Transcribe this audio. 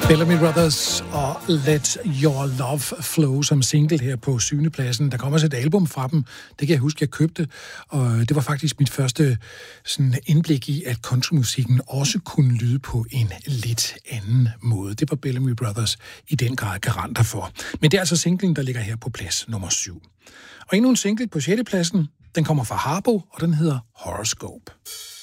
Bellamy Brothers og Let Your Love Flow som single her på 7. pladsen. Der kommer også et album fra dem. Det kan jeg huske, jeg købte. Og det var faktisk mit første sådan indblik i, at countrymusikken også kunne lyde på en lidt anden måde. Det var Bellamy Brothers i den grad garanter for. Men det er altså singlen, der ligger her på plads nummer 7. Og endnu en single på 6. pladsen. Den kommer fra Harpo, og den hedder Horoscope.